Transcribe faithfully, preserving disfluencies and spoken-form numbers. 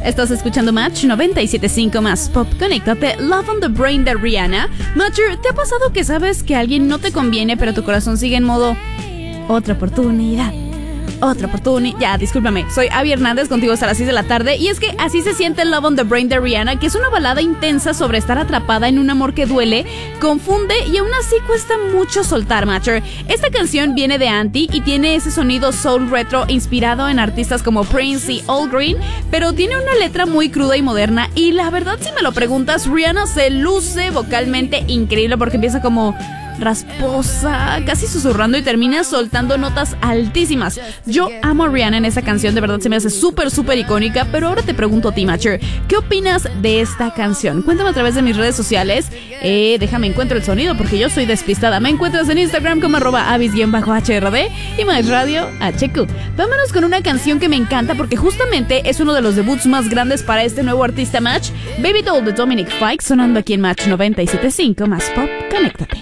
Estás escuchando Match noventa y siete punto cinco más Pop. Conéctate. Love on the Brain de Rihanna. Matcher, ¿te ha pasado que sabes que alguien no te conviene, pero tu corazón sigue en modo otra oportunidad? Otra oportunidad. Ya, discúlpame. Soy Abby Hernández, contigo hasta las seis de la tarde. Y es que así se siente Love on the Brain de Rihanna, que es una balada intensa sobre estar atrapada en un amor que duele, confunde y aún así cuesta mucho soltar, Matcher. Esta canción viene de Anti y tiene ese sonido soul retro inspirado en artistas como Prince y All Green, pero tiene una letra muy cruda y moderna. Y la verdad, si me lo preguntas, Rihanna se luce vocalmente increíble porque empieza como rasposa, casi susurrando y termina soltando notas altísimas. Yo amo a Rihanna en esa canción, de verdad se me hace súper, súper icónica. Pero ahora te pregunto a ti, Matcher, ¿qué opinas de esta canción? Cuéntame a través de mis redes sociales. Eh, déjame encuentro el sonido porque yo soy despistada. Me encuentras en Instagram como arroba avis-H R D y Más Radio H Q. Vámonos con una canción que me encanta porque justamente es uno de los debuts más grandes para este nuevo artista, Match. Baby Doll de Dominic Fike, sonando aquí en Match noventa y siete punto cinco más Pop. Conéctate.